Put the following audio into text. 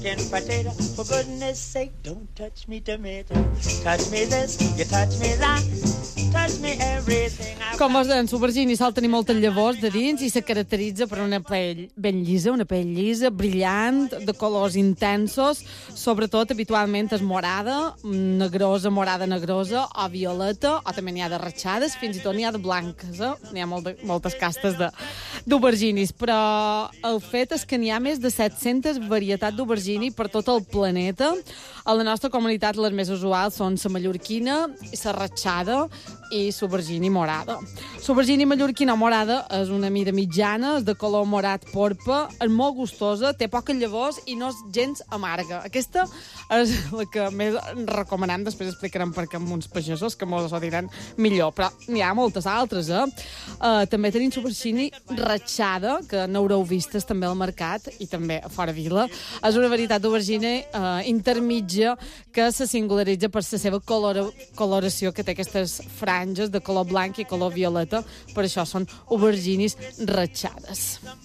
Potato, for goodness sake, don't touch me tomato. Touch me this, you touch me that, touch me everything. Com en Subergini sol tenir moltes llavors de dins i se caracteritza per una pell ben llisa, una pell llisa, brillant, de colors intensos, sobretot habitualment és morada, morada negrosa o violeta, o també n'hi ha de ratxades, fins i tot n'hi ha de blanques, N'hi ha moltes castes d'auberginis, però el fet és que n'hi ha més de 700 varietats d'aubergini per tot el planeta. A la nostra comunitat les més usuals són la mallorquina, la ratxada i l'aubergini morada. L'aubergini mallorquina morada és una mida mitjana, és de color morat porpa, és molt gustosa, té poques llavors i no és gens amarga. Aquesta és la que més recomanem, després explicarem per què amb uns pagesos, que molts ho diran millor, però n'hi ha moltes altres, També tenim l'aubergini ratxada, que n'haureu vistes també al mercat i també a fora vila. És una varietat d'aubergini intermitja que se singularitza per la seva coloració, que té aquestes franges de color blanc i color violeta, per això són auberginis ratxades.